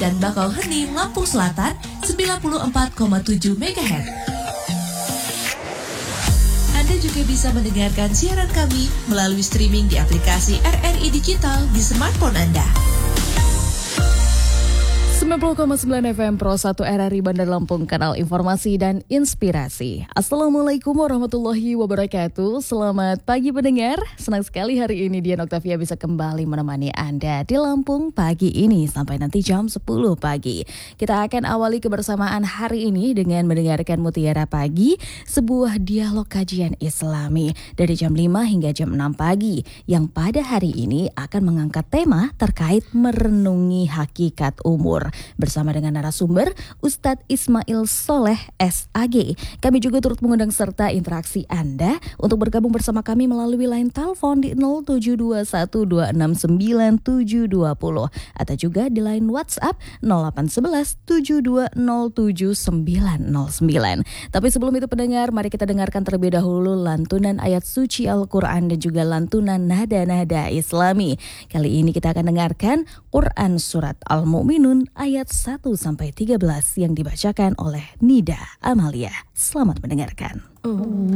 dan Bakauheni, Lampung Selatan 94,7 MHz. Anda juga bisa mendengarkan siaran kami melalui streaming di aplikasi RRI Digital di smartphone Anda. 90,9 FM Pro 1 RRI Bandar Lampung, kanal informasi dan inspirasi. Assalamualaikum warahmatullahi wabarakatuh. Selamat pagi pendengar. Senang sekali hari ini Dian Octavia bisa kembali menemani Anda di Lampung pagi ini sampai nanti jam 10 pagi. Kita akan awali kebersamaan hari ini dengan mendengarkan Mutiara Pagi, sebuah dialog kajian Islami dari jam 5 hingga jam 6 pagi yang pada hari ini akan mengangkat tema terkait merenungi hakikat umur. Bersama dengan narasumber Ustadz Ismail Soleh SAG. Kami juga turut mengundang serta interaksi Anda untuk bergabung bersama kami melalui line telepon di 07212699720 atau juga di line WhatsApp 081172070909. Tapi sebelum itu pendengar, mari kita dengarkan terlebih dahulu lantunan ayat suci Al-Quran dan juga lantunan nada-nada Islami. Kali ini kita akan dengarkan Quran Surat Al-Mu'minun ayat 1-13 yang dibacakan oleh Nida Amalia. Selamat mendengarkan.